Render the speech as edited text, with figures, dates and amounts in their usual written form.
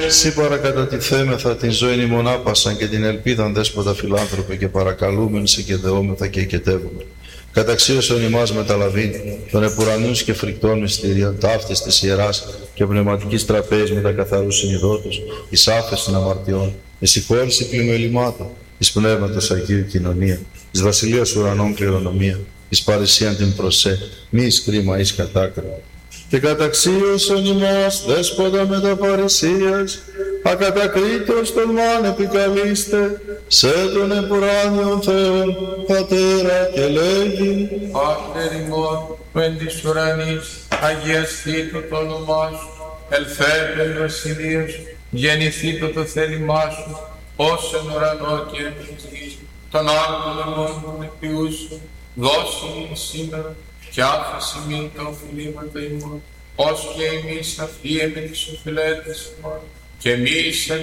Συ παρακατατιθέμεθα την ζωήν ημών άπασαν και την ελπίδαν δέσποτα φιλάνθρωπε και παρακαλούμεν σε και δεόμεθα και εκετεύουμε. Καταξίωσον ημάς μεταλαβήν των επουρανίους και φρικτών μυστηρίων, ταύτης της ιεράς και πνευματικής τραπέζης με τα καθαρούς συνειδότους, εις άφεσιν αμαρτιών, εις συγχώρηση πλημελημάτων, εις πνεύματος Αγίου κοινωνία, εις βασιλείας ουρανών κληρονομία, εις παρησίαν την προσέ, μη εις κρίμα εις κατάκριμα. Και καταξίωσον ημάς δέσποτα μεταπαρησίας, ακατακρίτως τολμάν επικαλείστε, σε τον επουράνιον Θεόν, Πατέρα και λέγει. Πάτερ ημών, μεν της ουρανής, αγιαστήτω το όνομά σου, ελθέτω η βασιλεία σου, γεννηθήτω το θέλημά σου, ως εν ουρανό και επί της γης, των άρτων ημών των εκποιούς σου, δώσου μου σήμερα, και άφησε μη τα οφειλήματα ημών, ως και εμείς αφίεμεν τις οφειλέτες ημών, και μη